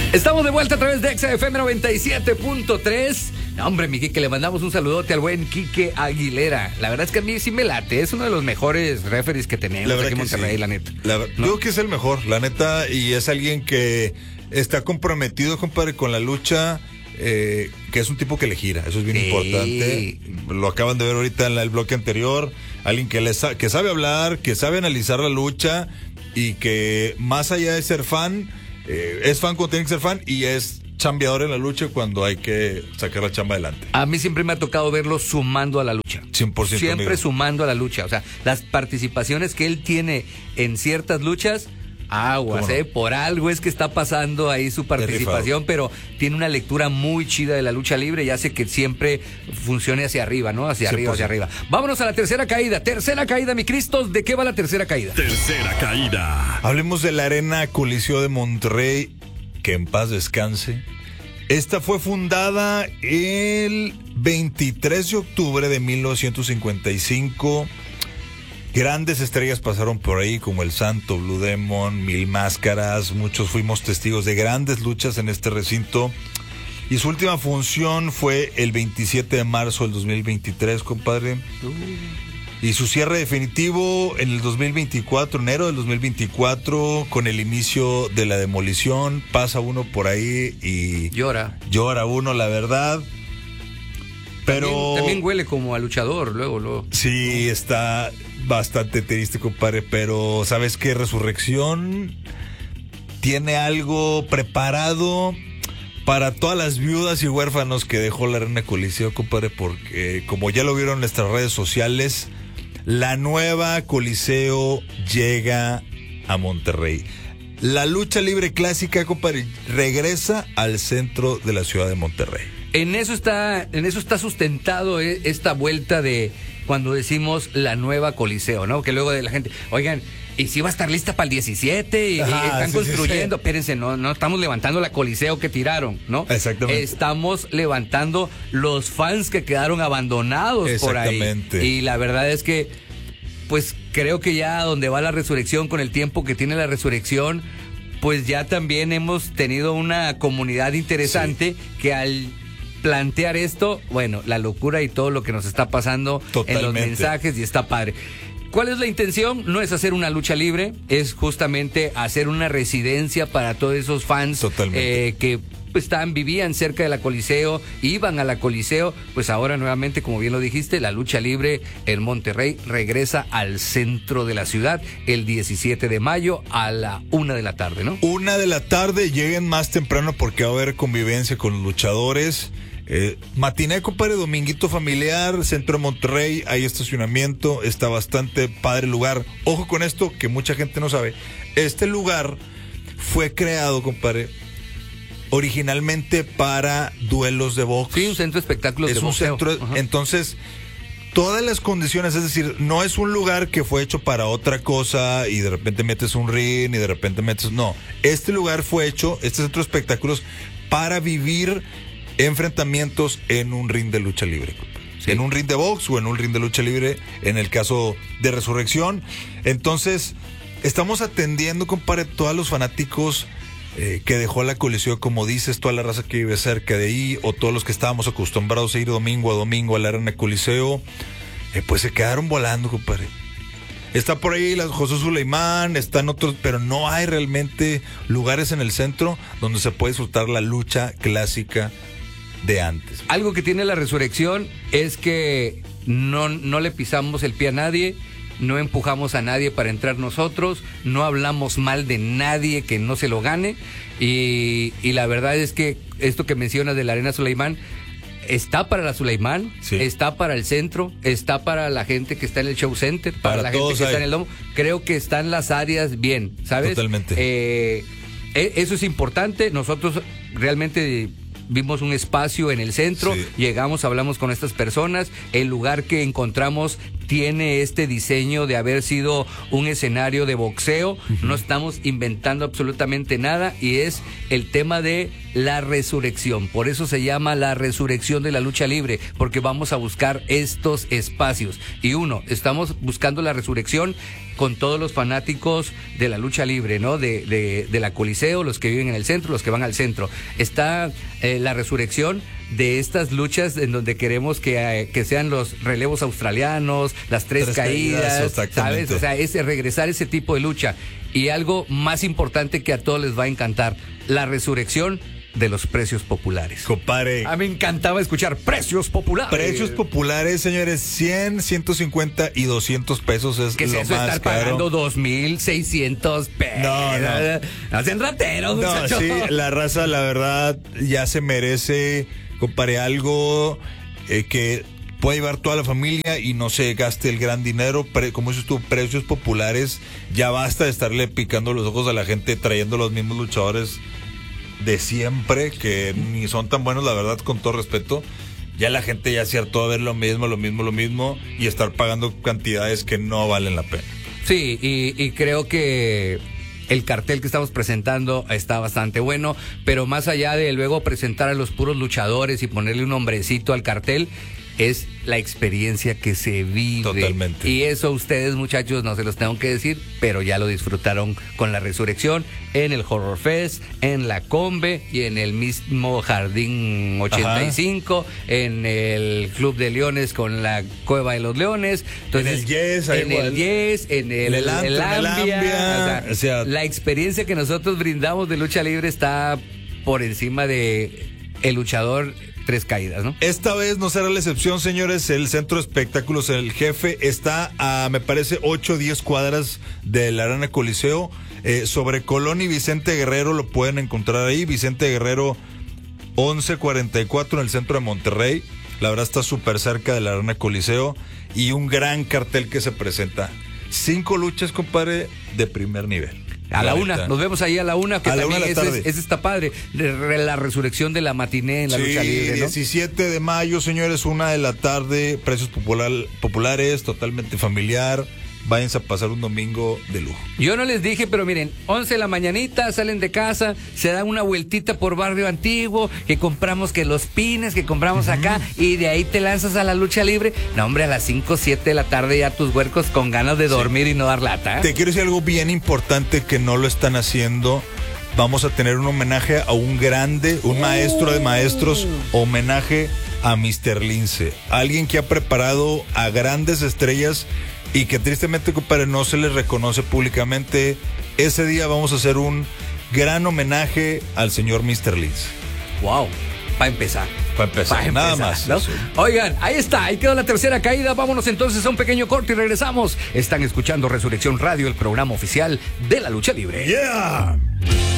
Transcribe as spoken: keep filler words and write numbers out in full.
Estamos de vuelta a través de X F M noventa y siete punto tres. No, hombre, mi Quique, le mandamos un saludote al buen Quique Aguilera. La verdad es que a mí sí me late. Es uno de los mejores referees que tenemos aquí en Monterrey, sí. La neta. La, ¿no? Digo que es el mejor, la neta, y es alguien que está comprometido, compadre, con la lucha, eh, que es un tipo que le gira. Eso es bien sí. importante. Lo acaban de ver ahorita en el bloque anterior. Alguien que, le sa- que sabe hablar, que sabe analizar la lucha y que más allá de ser fan, eh, es fan cuando tiene que ser fan y es chambeador en la lucha cuando hay que sacar la chamba adelante. A mí siempre me ha tocado verlo sumando a la lucha. cien por ciento Siempre amigo. sumando a la lucha. O sea, las participaciones que él tiene en ciertas luchas, aguas, no? eh. Por algo es que está pasando ahí su participación, pero tiene una lectura muy chida de la lucha libre y hace que siempre funcione hacia arriba, ¿no? Hacia arriba, hacia arriba. Vámonos a la tercera caída. Tercera caída, mi Cristos. ¿De qué va la tercera caída? Tercera caída. Hablemos de la Arena Coliseo de Monterrey. Que en paz descanse. Esta fue fundada el veintitrés de octubre de mil novecientos cincuenta y cinco. Grandes estrellas pasaron por ahí como el Santo, Blue Demon, Mil Máscaras. Muchos fuimos testigos de grandes luchas en este recinto. Y su última función fue el veintisiete de marzo del dos mil veintitrés, compadre. Uh. Y su cierre definitivo en el dos mil veinticuatro, enero del dos mil veinticuatro, con el inicio de la demolición. Pasa uno por ahí y... Llora. Llora uno, la verdad. Pero... También, también huele como a luchador, luego, luego. Sí, está bastante triste, compadre. Pero, ¿sabes qué? Resurrección tiene algo preparado para todas las viudas y huérfanos que dejó la Arena Coliseo, compadre. Porque, como ya lo vieron en nuestras redes sociales, la nueva Coliseo llega a Monterrey. La lucha libre clásica, compadre, regresa al centro de la ciudad de Monterrey. En eso está, en eso está sustentado esta vuelta de cuando decimos la nueva Coliseo, ¿no? Que luego de la gente, oigan, ¿y si va a estar lista para el diecisiete? Y, Ajá, y están sí, construyendo. sí, sí. Espérense, no, no estamos levantando la Coliseo que tiraron, ¿no? Exactamente. Estamos levantando los fans que quedaron abandonados por ahí. Exactamente. Y la verdad es que, pues creo que ya donde va la resurrección, con el tiempo que tiene la resurrección, pues ya también hemos tenido una comunidad interesante sí. que al plantear esto, bueno, la locura y todo lo que nos está pasando Totalmente. En los mensajes y está padre. ¿Cuál es la intención? No es hacer una lucha libre, es justamente hacer una residencia para todos esos fans eh, que pues, estaban, vivían cerca de la Coliseo, iban a la Coliseo, pues ahora nuevamente, como bien lo dijiste, la lucha libre en Monterrey regresa al centro de la ciudad el diecisiete de mayo a la una de la tarde, ¿no? Una de la tarde, lleguen más temprano porque va a haber convivencia con los luchadores. Eh, matiné, compadre, dominguito familiar, centro de Monterrey, hay estacionamiento, está bastante padre el lugar. Ojo con esto, que mucha gente no sabe. Este lugar fue creado, compadre, originalmente para duelos de box. Sí, un centro de espectáculos es de un boxeo. Centro, Ajá. Entonces, todas las condiciones, es decir, no es un lugar que fue hecho para otra cosa y de repente metes un ring y de repente metes... No, este lugar fue hecho, este centro de espectáculos, para vivir enfrentamientos en un ring de lucha libre, sí. En un ring de box o en un ring de lucha libre, en el caso de Resurrección. Entonces, estamos atendiendo, compadre, todos los fanáticos eh, que dejó la Coliseo, como dices, toda la raza que vive cerca de ahí, o todos los que estábamos acostumbrados a ir domingo a domingo a la Arena Coliseo, eh, pues se quedaron volando, compadre. Está por ahí la José Suleimán, están otros, pero no hay realmente lugares en el centro donde se puede disfrutar la lucha clásica de antes. Algo que tiene la Resurrección es que no, no le pisamos el pie a nadie, no empujamos a nadie para entrar nosotros, no hablamos mal de nadie que no se lo gane, y, y la verdad es que esto que mencionas de la Arena Suleimán está para la Suleimán, sí. Está para el centro, está para la gente que está en el Show Center, para, para la gente que hay. Está en el domo. Creo que están las áreas bien, ¿sabes? Totalmente. Eh, eso es importante. Nosotros realmente vimos un espacio en el centro, sí. Llegamos, hablamos con estas personas, el lugar que encontramos tiene este diseño de haber sido un escenario de boxeo, uh-huh. No estamos inventando absolutamente nada y es el tema de la resurrección. Por eso se llama la resurrección de la lucha libre, porque vamos a buscar estos espacios. Y uno, estamos buscando la resurrección con todos los fanáticos de la lucha libre, ¿no? De, de, de la Coliseo, los que viven en el centro, los que van al centro. Está eh, la resurrección de estas luchas en donde queremos que, eh, que sean los relevos australianos, las tres, tres caídas, caídas ¿sabes? O sea, es regresar ese tipo de lucha. Y algo más importante que a todos les va a encantar, la resurrección de los precios populares. Compadre. A mí me encantaba escuchar precios populares. Precios populares, señores, cien, ciento cincuenta y doscientos pesos es ¿Qué lo es eso más estar caro. Pagando dos mil seiscientos pesos? No, no. Hacen rateros, no, muchachos. sí, la raza, la verdad, ya se merece, compadre, algo eh, que pueda llevar toda la familia y no se gaste el gran dinero. Pre, como dices tú, precios populares. Ya basta de estarle picando los ojos a la gente trayendo los mismos luchadores de siempre, que ni son tan buenos, la verdad, con todo respeto. Ya la gente ya se hartó a ver lo mismo, lo mismo, lo mismo y estar pagando cantidades que no valen la pena. Sí, y, y creo que el cartel que estamos presentando está bastante bueno, pero más allá de luego presentar a los puros luchadores y ponerle un nombrecito al cartel, es la experiencia que se vive. Totalmente. Y eso ustedes, muchachos, no se los tengo que decir, pero ya lo disfrutaron con la resurrección en el Horror Fest, en la Combe y en el mismo Jardín ochenta y cinco, ajá, en el Club de Leones con la Cueva de los Leones. Entonces, en el Yes, en el Yes, en el, el, antro, el Ambia. el Ambia. O sea, o sea, la experiencia que nosotros brindamos de lucha libre está por encima de el luchador Tres Caídas, ¿no? Esta vez no será la excepción, señores. El Centro de Espectáculos El Jefe está a, me parece, ocho o diez cuadras de la Arena Coliseo. Eh, sobre Colón y Vicente Guerrero lo pueden encontrar ahí. Vicente Guerrero once cuarenta y cuatro en el centro de Monterrey. La verdad está súper cerca de la Arena Coliseo. Y un gran cartel que se presenta. Cinco luchas, compadre, de primer nivel. A la, la una, neta. Nos vemos ahí a la una, que a también la una ese, ese está padre, la resurrección de la matiné en la sí, lucha libre, ¿no? diecisiete de mayo, señores, una de la tarde, precios popular, populares, totalmente familiar. Váyanse a pasar un domingo de lujo. Yo no les dije, pero miren, once de la mañanita, salen de casa, se dan una vueltita por Barrio Antiguo, que compramos que los pines, que compramos uh-huh. acá, y de ahí te lanzas a la lucha libre. No, hombre, a las cinco, siete de la tarde ya tus huercos con ganas de dormir sí. y no dar lata. ¿eh? Te quiero decir algo bien importante que no lo están haciendo. Vamos a tener un homenaje a un grande, un uh. maestro de maestros, homenaje a mister Lince. Alguien que ha preparado a grandes estrellas y que tristemente, compadre, no se les reconoce públicamente. Ese día vamos a hacer un gran homenaje al señor mister Lince. Wow, para empezar. Para empezar, pa nada empezar, más. ¿no? Oigan, ahí está, ahí quedó la tercera caída. Vámonos entonces a un pequeño corte y regresamos. Están escuchando Resurrección Radio, el programa oficial de la lucha libre. Yeah.